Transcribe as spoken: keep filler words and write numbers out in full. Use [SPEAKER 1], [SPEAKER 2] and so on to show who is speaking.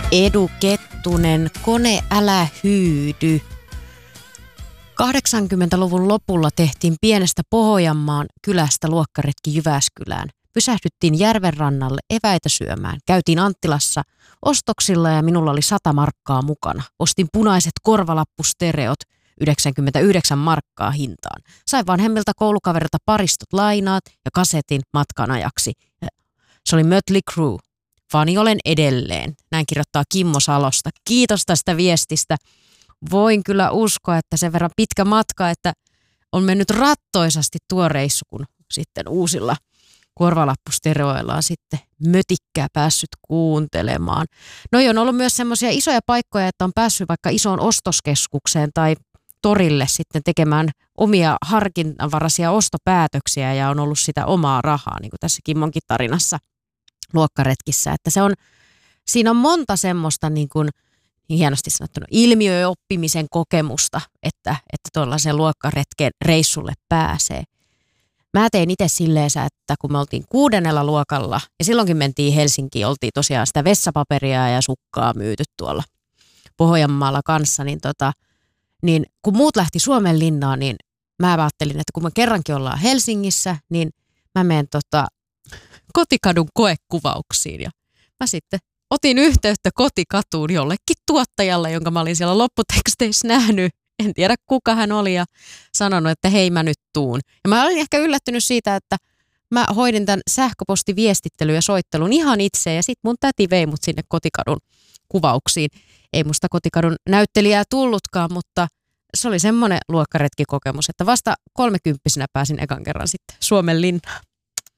[SPEAKER 1] Edu Kettunen, Kone älä hyydy. kahdeksankymmentäluvun lopulla tehtiin pienestä Pohjanmaan kylästä luokkaretki Jyväskylään. Pysähdyttiin järven rannalle eväitä syömään. Käytiin Anttilassa ostoksilla ja minulla oli sata markkaa mukana. Ostin punaiset korvalappustereot, yhdeksänkymmentäyhdeksän markkaa hintaan. Sain vanhemmilta koulukaverilta paristot lainaat ja kasetin matkan ajaksi. Se oli Mötley Crüe. Fani olen edelleen. Näin kirjoittaa Kimmo Salosta. Kiitos tästä viestistä. Voin kyllä uskoa, että sen verran pitkä matka, että on mennyt rattoisasti tuo reissu, kun sitten uusilla korvalappustereoilla on sitten mötikkää päässyt kuuntelemaan. No on ollut myös semmoisia isoja paikkoja, että on päässyt vaikka isoon ostoskeskukseen tai torille sitten tekemään omia harkinnanvaraisia ostopäätöksiä ja on ollut sitä omaa rahaa, niin kuin tässä Kimmonkin tarinassa luokkaretkissä. Että se on, siinä on monta semmoista niin kuin niin hienosti sanottuna ilmiöoppimisen kokemusta, että, että tuollaisen luokkaretken reissulle pääsee. Mä tein itse silleen, että kun me oltiin kuudennella luokalla ja silloinkin mentiin Helsinkiin, oltiin tosiaan sitä vessapaperia ja sukkaa myyty tuolla Pohjanmaalla kanssa, niin, tota, niin kun muut lähti Suomenlinnaan, niin mä ajattelin, että kun me kerrankin ollaan Helsingissä, niin mä menen tota, Kotikadun koekuvauksiin ja mä sitten otin yhteyttä Kotikatuun jollekin tuottajalle, jonka mä olin siellä lopputeksteissä nähnyt. En tiedä kuka hän oli ja sanonut, että hei mä nyt tuun. Ja mä olin ehkä yllättynyt siitä, että mä hoidin tämän sähköpostiviestittelyn ja soittelun ihan itse. Ja sit mun täti vei mut sinne Kotikadun kuvauksiin. Ei musta Kotikadun näyttelijää tullutkaan, mutta se oli semmoinen luokkaretkikokemus, että vasta kolmekymppisenä pääsin ekan kerran sitten Suomenlinnaan.